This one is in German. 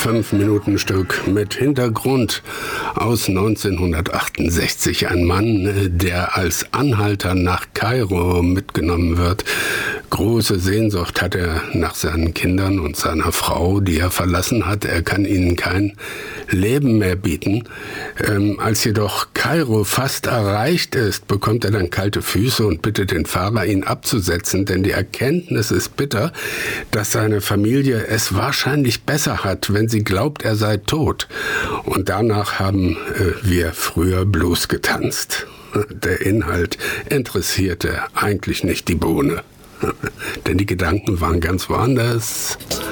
5-Minuten-Stück mit Hintergrund aus 1968. Ein Mann, der als Anhalter nach Kairo mitgenommen wird. Große Sehnsucht hat er nach seinen Kindern und seiner Frau, die er verlassen hat. Er kann ihnen kein Leben mehr bieten. Als jedoch Kairo fast erreicht ist, bekommt er dann kalte Füße und bittet den Fahrer, ihn abzusetzen, denn die Erkenntnis ist bitter, dass seine Familie es wahrscheinlich besser hat, wenn sie glaubt, er sei tot. Und danach haben wir früher Blues getanzt. Der Inhalt interessierte eigentlich nicht die Bohne, denn die Gedanken waren ganz woanders.